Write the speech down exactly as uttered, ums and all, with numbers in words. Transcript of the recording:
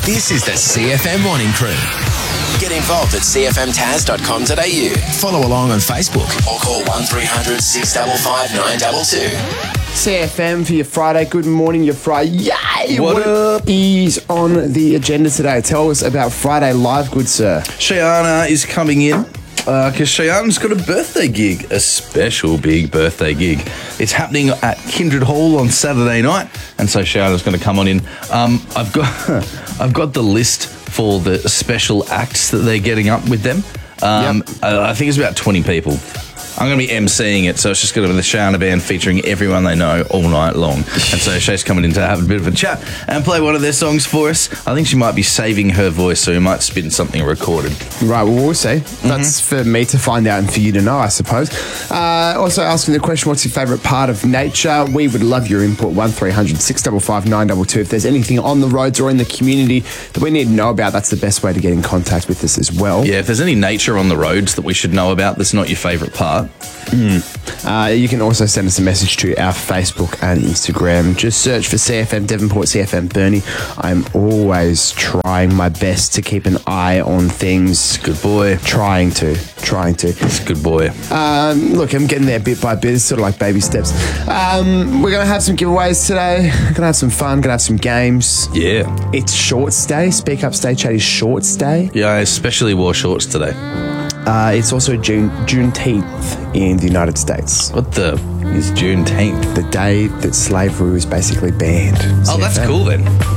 This is the C F M Morning Crew. Get involved at c f m taz dot com dot a u. Follow along on Facebook or call one three hundred six five five nine two two. C F M for your Friday. Good morning, your Friday. Yay! What up? is on the agenda today? Tell us about Friday Live, good sir. Shayana is coming in because uh, Shayana's got a birthday gig, a special big birthday gig. It's happening at Kindred Hall on Saturday night, and so Shayana's going to come on in. Um, I've got I've got the list for the special acts that they're getting up with them. Um, Yep. I, I think it's about twenty people. I'm going to be emceeing it, so it's just going to be the Shayana band featuring everyone they know all night long. And so Shay's coming in to have a bit of a chat and play one of their songs for us. I think she might be saving her voice, so we might spin something recorded. Right, well, we'll see. That's for me to find out and for you to know, I suppose. Uh, also asking the question, what's your favourite part of nature? We would love your input, one three hundred six five five nine two two. If there's anything on the roads or in the community that we need to know about, that's the best way to get in contact with us as well. Yeah, if there's any nature on the roads that we should know about that's not your favourite part. Mm. Uh, you can also send us a message to our Facebook and Instagram. Just search for C F M Devonport, C F M Burnie. I'm always trying my best to keep an eye on things. Good boy. Trying to. Trying to. It's a good boy. Um, look, I'm getting there bit by bit. It's sort of like baby steps. Um, we're going to have some giveaways today. Going to have some fun. Going to have some games. Yeah. It's Shorts Day. Speak Up, Stay Chatty Shorts Day. Yeah, I especially wore shorts today. Uh, it's also June Juneteenth in the United States. What the is Juneteenth? The day that slavery was basically banned. Oh, that's cool then.